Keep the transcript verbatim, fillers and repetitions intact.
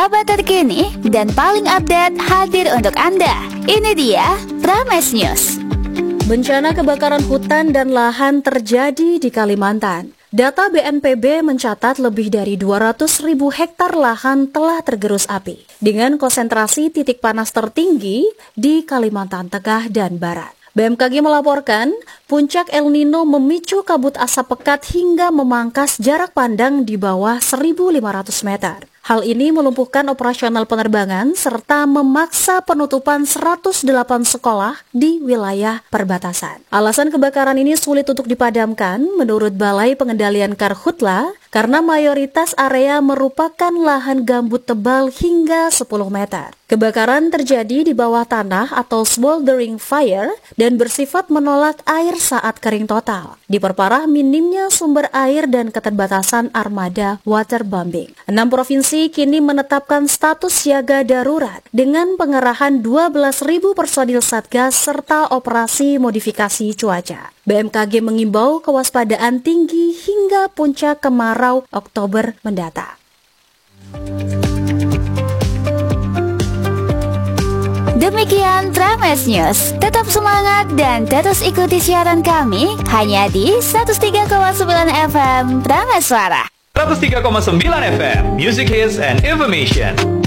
kabar terkini dan paling update hadir untuk Anda. Ini dia Prames News. Bencana kebakaran hutan dan lahan terjadi di Kalimantan. Data B N P B mencatat lebih dari dua ratus ribu hektar lahan telah tergerus api, dengan konsentrasi titik panas tertinggi di Kalimantan Tengah dan Barat. B M K G melaporkan, puncak El Nino memicu kabut asap pekat hingga memangkas jarak pandang di bawah seribu lima ratus meter. Hal ini melumpuhkan operasional penerbangan serta memaksa penutupan seratus delapan sekolah di wilayah perbatasan. Alasan kebakaran ini sulit untuk dipadamkan menurut Balai Pengendalian Karhutla karena mayoritas area merupakan lahan gambut tebal hingga sepuluh meter. Kebakaran terjadi di bawah tanah atau smoldering fire dan bersifat menolak air saat kering total. Diperparah minimnya sumber air dan keterbatasan armada waterbombing. Enam provinsi kini menetapkan status siaga darurat dengan pengerahan dua belas ribu personil Satgas serta operasi modifikasi cuaca. B M K G mengimbau kewaspadaan tinggi hingga puncak kemarau Oktober mendatang. Demikian Prames News. Tetap semangat dan terus ikuti siaran kami hanya di seratus tiga koma sembilan F M Prames Suara. seratus tiga koma sembilan F M Music Hits and Information.